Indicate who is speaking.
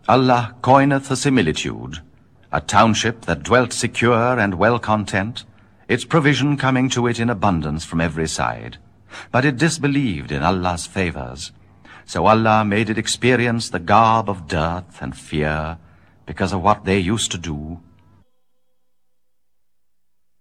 Speaker 1: Allah coineth a similitude, a township that dwelt secure and well content, its provision coming to it in abundance from every side. But it disbelieved in Allah's favors. So Allah made it experience the garb of dearth and fear because of what they used to do,